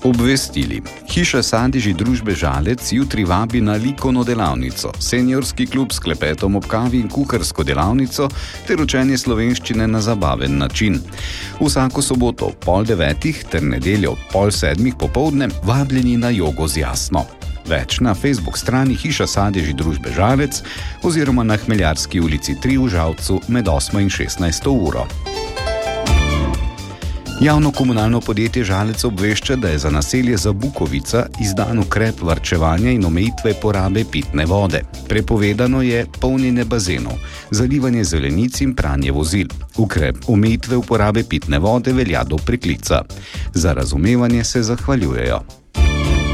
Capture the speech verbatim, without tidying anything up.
Obvestili. Hiša Sadeži družbe Žalec jutri vabi na likovno delavnico, seniorski klub s klepetom ob kavi in kuharsko delavnico ter učenje slovenščine na zabaven način. Vsako soboto ob pol devetih ter nedeljo ob pol sedmih popoldne vabljeni na jogo z Jasno. Več na Facebook strani Hiša Sadeži družbe Žalec oziroma na Hmeljarski ulici tri v Žalcu med osmo in šestnajsto uro. Javno komunalno podjetje Žalec obvešča, da je za naselje Zabukovica izdan ukrep varčevanja in omejitve porabe pitne vode. Prepovedano je polnjenje bazenov, zalivanje zelenic in pranje vozil. Ukrep omejitve uporabe pitne vode velja do preklica. Za razumevanje se zahvaljujejo.